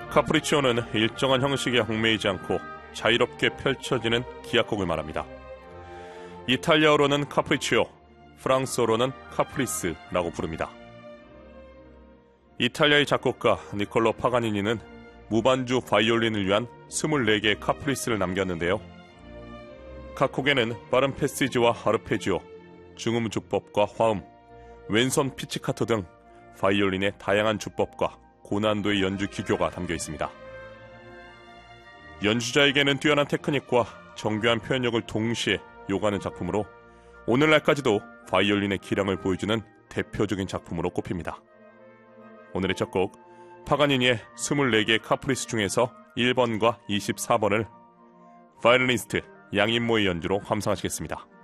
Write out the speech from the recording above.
카프리치오는 일정한 형식에 얽매이지 않고 자유롭게 펼쳐지는 기악곡을 말합니다. 이탈리아어로는 카프리치오, 프랑스어로는 카프리스라고 부릅니다. 이탈리아의 작곡가 니콜로 파가니니는 무반주 바이올린을 위한 24개의 카프리스를 남겼는데요. 각 곡에는 빠른 패시지와 아르페지오, 중음 주법과 화음, 왼손 피치카토 등 바이올린의 다양한 주법과 고난도의 연주 기교가 담겨 있습니다. 연주자에게는 뛰어난 테크닉과 정교한 표현력을 동시에 요구하는 작품으로 오늘날까지도 바이올린의 기량을 보여주는 대표적인 작품으로 꼽힙니다. 오늘의 첫 곡, 파가니니의 24개의 카프리스 중에서 1번과 24번을 바이올리니스트 양인모의 연주로 감상하시겠습니다.